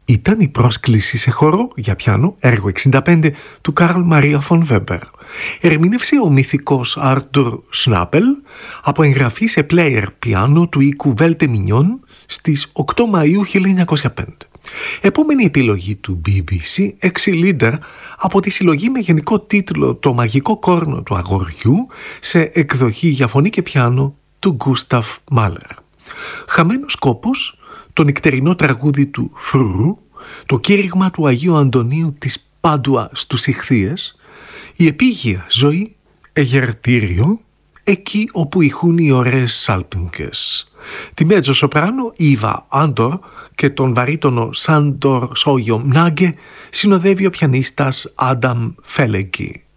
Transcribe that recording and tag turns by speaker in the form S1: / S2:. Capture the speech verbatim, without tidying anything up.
S1: ήταν η πρόσκληση σε χορό για πιάνο, έργο εξήντα πέντε του Καρλ Μαρία φον Βέμπερ. Ερμήνευσε ο μυθικός Άρτουρ Σνάπελ από εγγραφή σε player πιάνο του οίκου Βέλτε Μινιόν στις οκτώ Μαΐου χίλια εννιακόσια πέντε. Επόμενη επιλογή του μπι μπι σι, έξι Lieder από τη συλλογή με γενικό τίτλο «Το μαγικό κόρνο του αγοριού» σε εκδοχή για φωνή και πιάνο του Γκούσταφ Μάλερ. Χαμένος κόπος, το νυχτερινό τραγούδι του Φρουρού, το κήρυγμα του Αγίου Αντωνίου της Πάντουα στους Ιχθύες, η επίγεια ζωή Εγερτήριο, εκεί όπου ηχούν οι ωραίες σάλπινγκες. Τη μέτζο σοπράνο Ήβα Άντορ και τον βαρύτονο Σάντορ Σόγιο Μνάγκε συνοδεύει ο πιανίστας Άνταμ Φέλεγκι.